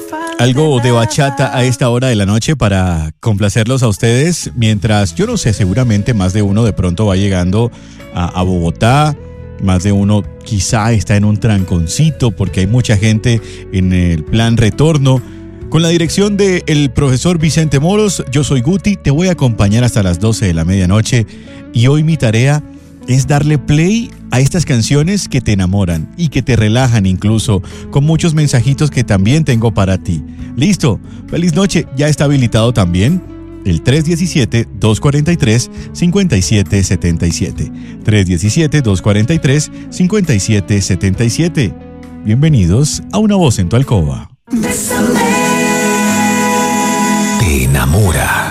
Algo de bachata a esta hora de la noche para complacerlos a ustedes, mientras, yo no sé, seguramente más de uno de pronto va llegando a Bogotá, más de uno quizá está en un tranconcito porque hay mucha gente en el plan retorno. Con la dirección del profesor Vicente Moros, yo soy Guti, te voy a acompañar hasta las 12 de la medianoche y hoy mi tarea es darle play a estas canciones que te enamoran y que te relajan incluso, con muchos mensajitos que también tengo para ti. ¿Listo? Feliz noche, ya está habilitado también el 317-243-5777. 317-243-5777. Bienvenidos a Una Voz en tu Alcoba. Te enamora.